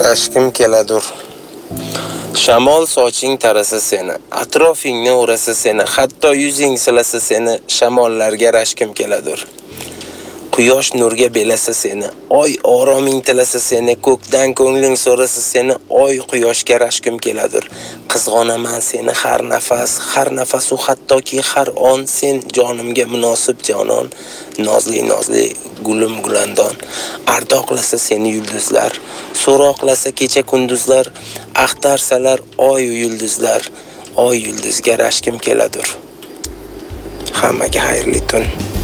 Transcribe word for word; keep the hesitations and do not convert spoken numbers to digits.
rashkim keladur. Shamol soching tarasa seni, atrofingni o'rasa seni, hatto yuzing silasa seni, shamollarga rashkim keladur. Quyosh nurga belasa seni, oy oroming tilasa seni, ko'kdan ko'ngling so'rasa seni, oy quyoshga rashkim keladur. Qizg'onaman seni har nafas, har nafas u hattoki har on sen jonimga munosib jonon, nozli nozli gulim gulandon. Ardoqlasa seni yulduzlar, so'roqlasa kecha kunduzlar, axtarsalar oy u yulduzlar, oy yulduzga rashkim keladur. Hammaga xayrli tun.